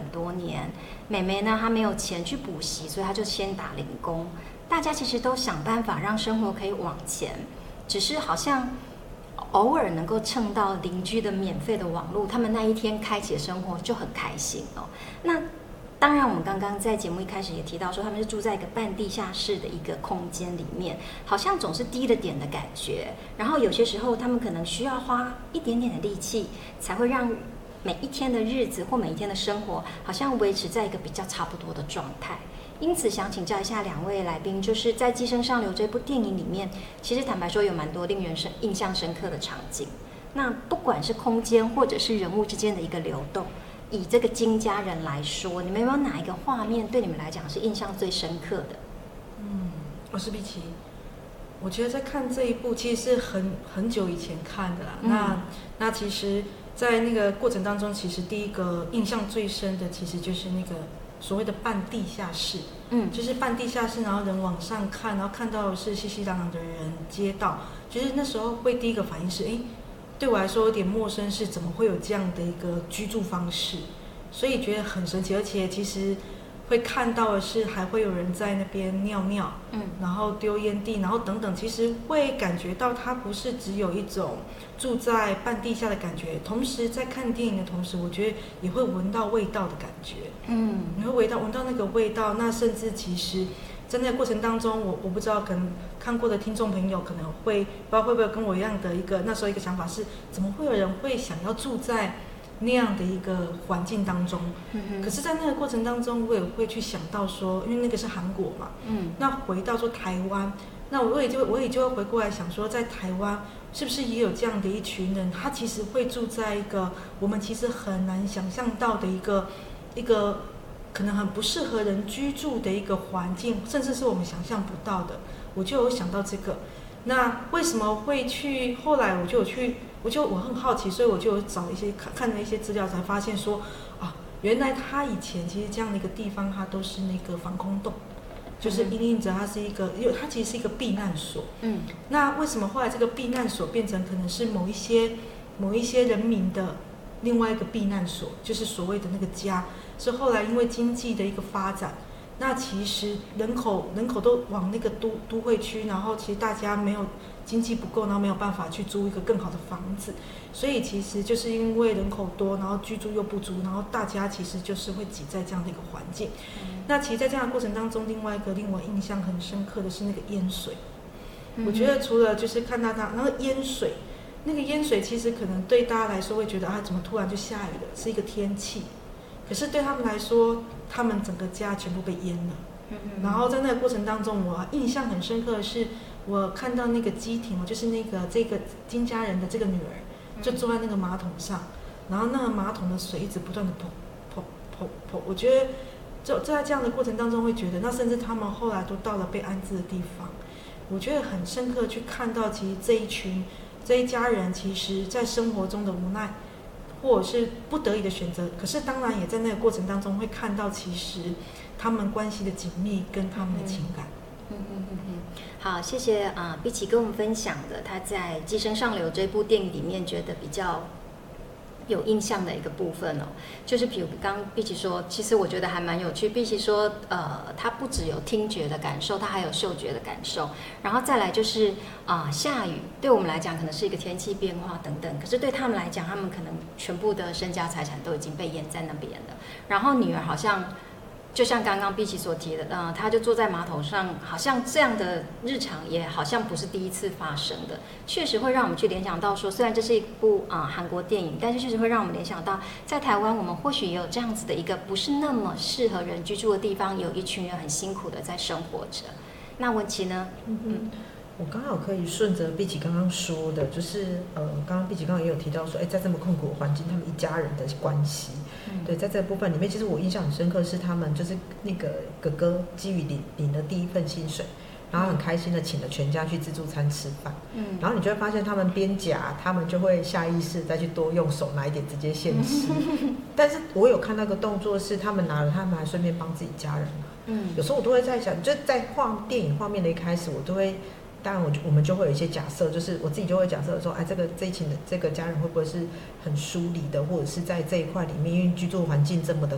很多年。妹妹呢，她没有钱去补习，所以她就先打零工。大家其实都想办法让生活可以往前，只是好像偶尔能够蹭到邻居的免费的网络，他们那一天开启的生活就很开心哦。那当然，我们刚刚在节目一开始也提到说，他们是住在一个半地下室的一个空间里面，好像总是低了点的感觉。然后有些时候，他们可能需要花一点点的力气，才会让每一天的日子或每一天的生活，好像维持在一个比较差不多的状态。因此，想请教一下两位来宾，就是在《寄生上流》这部电影里面，其实坦白说有蛮多令人印象深刻的场景。那不管是空间或者是人物之间的一个流动。以这个金家人来说，你们有没有哪一个画面对你们来讲是印象最深刻的？ 我是碧琪。我觉得在看这一部其实是很久以前看的啦。那其实，在那个过程当中，其实第一个印象最深的，其实就是那个所谓的半地下室。就是半地下室，然后人往上看，然后看到的是熙熙攘攘的人街道。就是那时候会第一个反应是，对我来说有点陌生，是怎么会有这样的一个居住方式？所以觉得很神奇，而且其实会看到的是还会有人在那边尿尿，然后丢烟蒂，然后等等，其实会感觉到它不是只有一种住在半地下的感觉，同时在看电影的同时，我觉得也会闻到味道的感觉，你会闻到那个味道，那甚至其实。在那个过程当中，我不知道，可能看过的听众朋友可能会不知道会不会跟我一样的那时候一个想法是，怎么会有人会想要住在那样的一个环境当中？可是，在那个过程当中，我也会去想到说，因为那个是韩国嘛，那回到说台湾，那我也就会回过来想说，在台湾是不是也有这样的一群人，他其实会住在一个我们其实很难想象到的一个。可能很不适合人居住的一个环境，甚至是我们想象不到的，我就有想到这个。那为什么会去？后来我很好奇，所以我就找看了一些资料，才发现说原来他以前其实这样的一个地方，它都是那个防空洞，就是因应着它是一个，因为它其实是一个避难所。那为什么后来这个避难所变成可能是某一些人民的另外一个避难所，就是所谓的那个家？是后来因为经济的一个发展，那其实人口都往那个都会区，然后其实大家没有经济不够，然后没有办法去租一个更好的房子，所以其实就是因为人口多，然后居住又不足，然后大家其实就是会挤在这样的一个环境。那其实在这样的过程当中，另外一个令我印象很深刻的是那个淹水。我觉得除了就是看到它那个淹水，那个淹水其实可能对大家来说会觉得怎么突然就下雨了，是一个天气。可是对他们来说，他们整个家全部被淹了。然后在那个过程当中，我印象很深刻的是，我看到那个基婷，就是这个金家人的这个女儿，就坐在那个马桶上，然后那个马桶的水一直不断的泼。我觉得就在这样的过程当中，会觉得那甚至他们后来都到了被安置的地方，我觉得很深刻去看到，其实这一家人，其实在生活中的无奈。或者是不得已的选择，可是当然也在那个过程当中会看到，其实他们关系的紧密跟他们的情感。 好，谢谢碧琪跟我们分享的，他在《寄生上流》这部电影里面觉得比较有印象的一个部分就是比如刚碧琪说，其实我觉得还蛮有趣。碧琪说，他不只有听觉的感受，他还有嗅觉的感受。然后再来就是下雨，对我们来讲可能是一个天气变化等等，可是对他们来讲，他们可能全部的身家财产都已经被淹在那边了。然后女儿好像。就像刚刚碧琪所提的，他就坐在马桶上，好像这样的日常也好像不是第一次发生的，确实会让我们去联想到说，虽然这是一部韩国电影，但是确实会让我们联想到，在台湾我们或许也有这样子的一个不是那么适合人居住的地方，有一群人很辛苦的在生活着。那文琪呢？ 我刚好可以顺着碧琪刚刚说的，就是刚刚碧琪刚刚也有提到说，在这么困苦的环境，他们一家人的关系。对，在这部分里面，其实我印象很深刻是他们就是那个哥哥基于领了第一份薪水，然后很开心的请了全家去自助餐吃饭。然后你就会发现他们边夹，他们就会下意识再去多用手拿一点直接现吃。但是我有看到个动作是他们拿了，他们还顺便帮自己家人拿。有时候我都会在想，就在电影画面的一开始，我都会。当然我们就会有一些假设，就是我自己就会假设说，这一群的这个家人会不会是很疏离的，或者是在这一块里面，因为居住环境这么的